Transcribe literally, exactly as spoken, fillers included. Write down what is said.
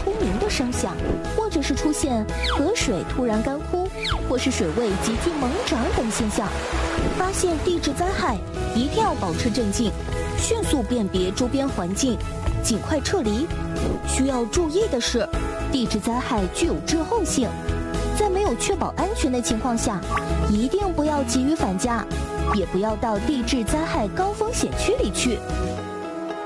不明的声响，或者是出现河水突然干枯，或是水位急剧猛涨等现象。发现地质灾害，一定要保持镇静，迅速辨别周边环境，尽快撤离。需要注意的是，地质灾害具有滞后性，在没有确保安全的情况下，一定不要急于返家，也不要到地质灾害高风险区里去。